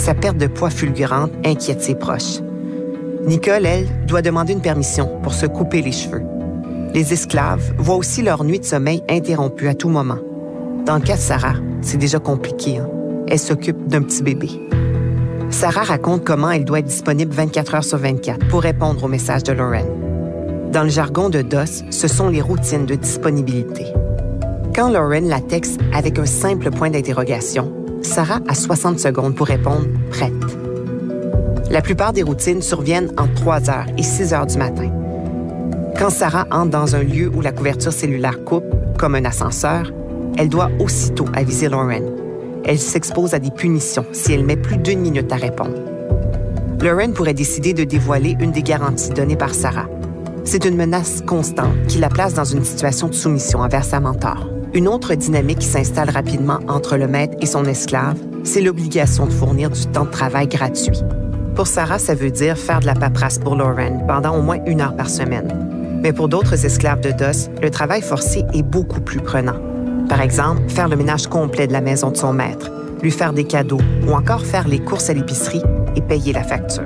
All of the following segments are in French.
Sa perte de poids fulgurante inquiète ses proches. Nicole, elle, doit demander une permission pour se couper les cheveux. Les esclaves voient aussi leur nuit de sommeil interrompue à tout moment. Dans le cas de Sarah, c'est déjà compliqué. Elle s'occupe d'un petit bébé. Sarah raconte comment elle doit être disponible 24 heures sur 24 pour répondre aux messages de Lauren. Dans le jargon de DOS, ce sont les routines de disponibilité. Quand Lauren la texte avec un simple point d'interrogation, Sarah a 60 secondes pour répondre « prête ». La plupart des routines surviennent entre 3 heures et 6 heures du matin. Quand Sarah entre dans un lieu où la couverture cellulaire coupe, comme un ascenseur, elle doit aussitôt aviser Lauren. Elle s'expose à des punitions si elle met plus d'1 minute à répondre. Lauren pourrait décider de dévoiler une des garanties données par Sarah. C'est une menace constante qui la place dans une situation de soumission envers sa mentor. Une autre dynamique qui s'installe rapidement entre le maître et son esclave, c'est l'obligation de fournir du temps de travail gratuit. Pour Sarah, ça veut dire faire de la paperasse pour Lauren pendant au moins 1 heure par semaine. Mais pour d'autres esclaves de DOS, le travail forcé est beaucoup plus prenant. Par exemple, faire le ménage complet de la maison de son maître, lui faire des cadeaux ou encore faire les courses à l'épicerie et payer la facture.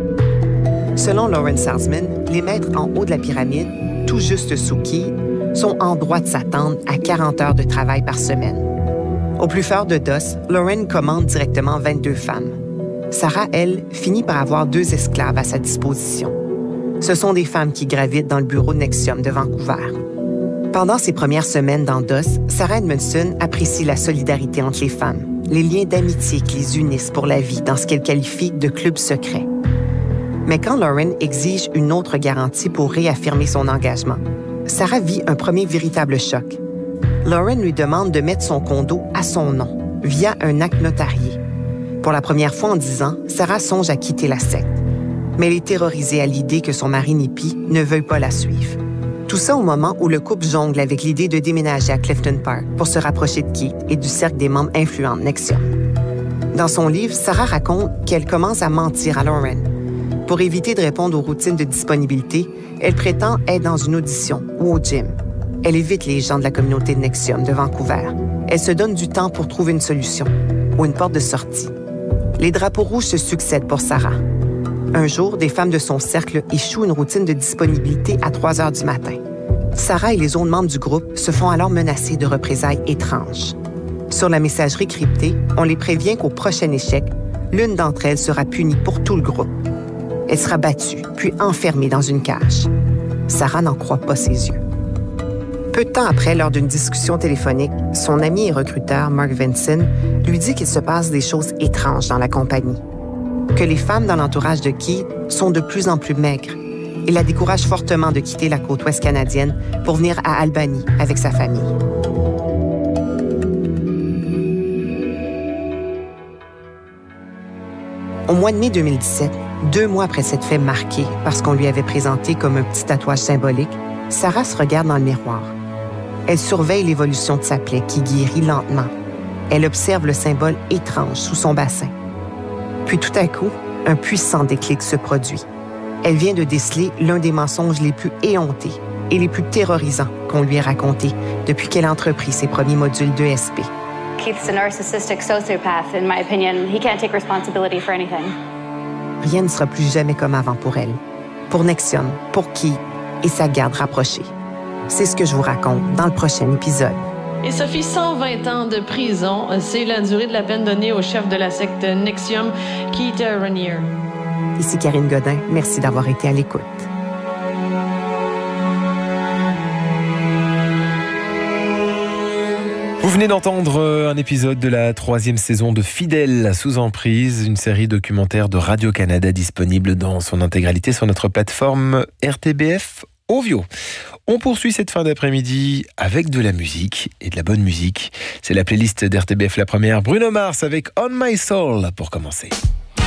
Selon Lauren Salzman, les maîtres en haut de la pyramide, tout juste sous qui, sont en droit de s'attendre à 40 heures de travail par semaine. Au plus fort de DOS, Lauren commande directement 22 femmes. Sarah, elle, finit par avoir 2 esclaves à sa disposition. Ce sont des femmes qui gravitent dans le bureau de Nexium de Vancouver. Pendant ses premières semaines dans DOS, Sarah Edmondson apprécie la solidarité entre les femmes, les liens d'amitié qui les unissent pour la vie dans ce qu'elle qualifie de club secret. Mais quand Lauren exige une autre garantie pour réaffirmer son engagement, Sarah vit un premier véritable choc. Lauren lui demande de mettre son condo à son nom, via un acte notarié. Pour la première fois en 10 ans, Sarah songe à quitter la secte. Mais elle est terrorisée à l'idée que son mari Nippy ne veuille pas la suivre. Tout ça au moment où le couple jongle avec l'idée de déménager à Clifton Park pour se rapprocher de Keith et du cercle des membres influents de Nexium. Dans son livre, Sarah raconte qu'elle commence à mentir à Lauren. Pour éviter de répondre aux routines de disponibilité, elle prétend être dans une audition ou au gym. Elle évite les gens de la communauté de Nexium de Vancouver. Elle se donne du temps pour trouver une solution ou une porte de sortie. Les drapeaux rouges se succèdent pour Sarah. Un jour, des femmes de son cercle échouent une routine de disponibilité à 3 heures du matin. Sarah et les autres membres du groupe se font alors menacer de représailles étranges. Sur la messagerie cryptée, on les prévient qu'au prochain échec, l'une d'entre elles sera punie pour tout le groupe. Elle sera battue, puis enfermée dans une cage. Sarah n'en croit pas ses yeux. Peu de temps après, lors d'une discussion téléphonique, son ami et recruteur, Mark Vinson, lui dit qu'il se passe des choses étranges dans la compagnie. Que les femmes dans l'entourage de Keith sont de plus en plus maigres. Il la décourage fortement de quitter la côte ouest canadienne pour venir à Albany avec sa famille. Au mois de mai 2017, 2 mois après cette fête marquée parce qu'on lui avait présenté comme un petit tatouage symbolique, Sarah se regarde dans le miroir. Elle surveille l'évolution de sa plaie qui guérit lentement. Elle observe le symbole étrange sous son bassin. Puis tout à coup, un puissant déclic se produit. Elle vient de déceler l'un des mensonges les plus éhontés et les plus terrorisants qu'on lui ait racontés depuis qu'elle a entrepris ses premiers modules d'ESP. Keith's a narcissistic sociopath, in my opinion. He can't take responsibility for anything. Rien ne sera plus jamais comme avant pour elle, pour Nexium, pour Keith et sa garde rapprochée. C'est ce que je vous raconte dans le prochain épisode. Et Sophie, 120 ans de prison, c'est la durée de la peine donnée au chef de la secte Nexium, Keith Raniere. Ici Karine Godin, merci d'avoir été à l'écoute. Vous venez d'entendre un épisode de la 3e saison de Fidèle sous emprise, une série documentaire de Radio-Canada disponible dans son intégralité sur notre plateforme RTBF Ovio. On poursuit cette fin d'après-midi avec de la musique et de la bonne musique. C'est la playlist d'RTBF La Première, Bruno Mars avec On My Soul pour commencer.